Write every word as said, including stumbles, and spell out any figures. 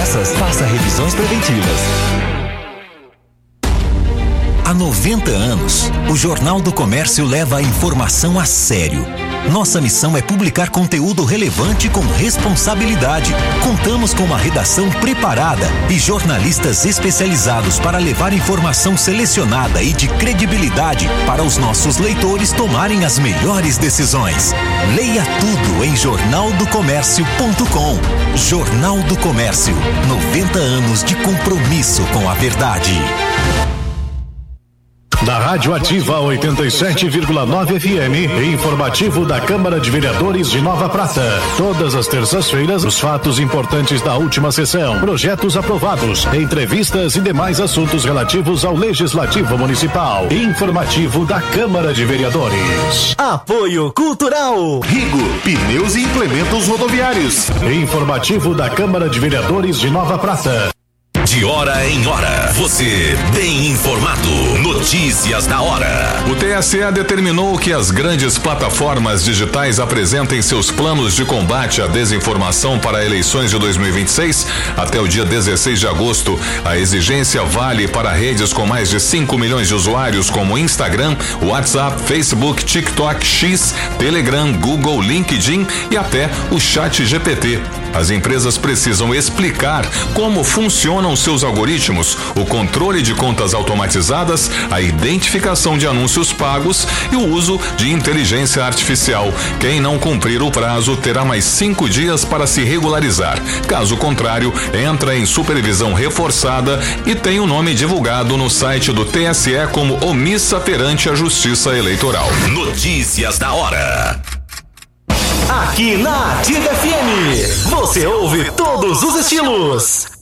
praças, faça revisões preventivas. Há noventa anos, o Jornal do Comércio leva a informação a sério. Nossa missão é publicar conteúdo relevante com responsabilidade. Contamos com uma redação preparada e jornalistas especializados para levar informação selecionada e de credibilidade para os nossos leitores tomarem as melhores decisões. Leia tudo em jornal do comércio ponto com. Jornal do Comércio, noventa anos de compromisso com a verdade. Da Rádio Ativa oitenta e sete vírgula nove F M, informativo da Câmara de Vereadores de Nova Prata. Todas as terças-feiras, os fatos importantes da última sessão, projetos aprovados, entrevistas e demais assuntos relativos ao Legislativo Municipal. Informativo da Câmara de Vereadores. Apoio Cultural. Rigo, pneus e implementos rodoviários. Informativo da Câmara de Vereadores de Nova Prata. De hora em hora, você bem informado. Notícias da hora. O T S E determinou que as grandes plataformas digitais apresentem seus planos de combate à desinformação para eleições de dois mil e vinte e seis até o dia dezesseis de agosto. A exigência vale para redes com mais de cinco milhões de usuários, como Instagram, WhatsApp, Facebook, TikTok, X, Telegram, Google, LinkedIn e até o Chat G P T. As empresas precisam explicar como funcionam seus algoritmos, o controle de contas automatizadas, a identificação de anúncios pagos e o uso de inteligência artificial. Quem não cumprir o prazo terá mais cinco dias para se regularizar. Caso contrário, entra em supervisão reforçada e tem o nome divulgado no site do T S E como omissa perante a Justiça Eleitoral. Notícias da hora. Aqui na Ativa F M, você ouve todos os estilos.